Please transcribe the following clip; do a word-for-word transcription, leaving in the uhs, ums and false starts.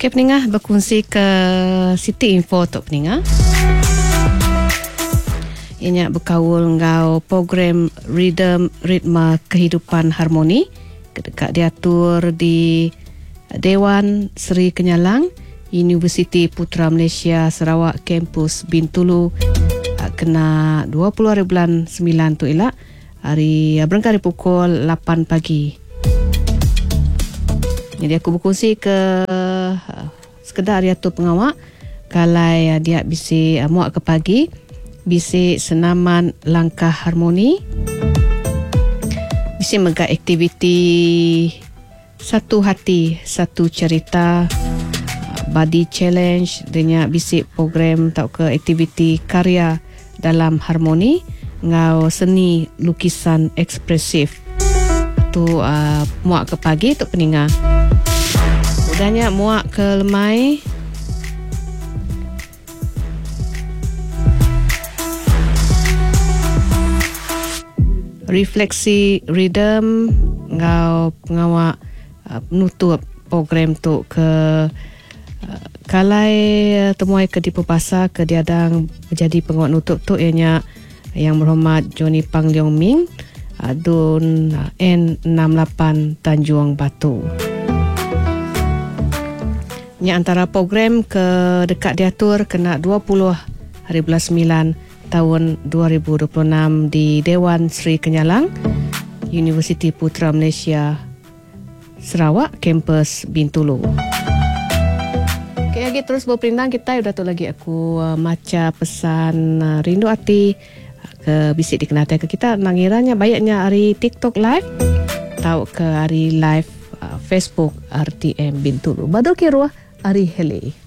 Okey peningah, berkongsi ke Siti Info tok peningah. Ianya berkawal ngau program Rhythm Ritma Kehidupan Harmoni dekat diatur di Dewan Seri Kenyalang, Universiti Putra Malaysia Sarawak, kampus Bintulu, kena dua puluh hari bulan sembilan tu elak, hari berangkat dari pukul lapan pagi. Jadi aku berkongsi ke uh, sekedar dia tu pengawak kalau uh, dia bisi uh, muak ke pagi, bisi senaman langkah harmoni, bisi mega aktiviti satu hati satu cerita, uh, body challenge, denya bisi program tau ke aktiviti karya dalam harmoni ngau seni lukisan ekspresif tu uh, muak ke pagi tu peningah. Udahnya muak ke lemai, refleksi rhythm ngau pengawak uh, penutup program tu ke uh, kalai uh, temuai ke di Pepasa ke diadang menjadi pengawak nutup tu ianya Yang Berhormat Johnny Pang Leong Ming, Dun N enam lapan Tanjung Batu. Ini antara program ke dekat diatur kena dua puluh hari bulan sembilan tahun dua ribu dua puluh enam di Dewan Seri Kenyalang, Universiti Putra Malaysia Sarawak, kampus Bintulu. Okay, lagi terus berperintang kita sudah tu lagi aku uh, maca pesan uh, rindu hati ke bisik dikenalkan ke kita mangiranya banyaknya hari TikTok live tahu ke hari live uh, Facebook R T M Bintulu. Badul kirua hari hele.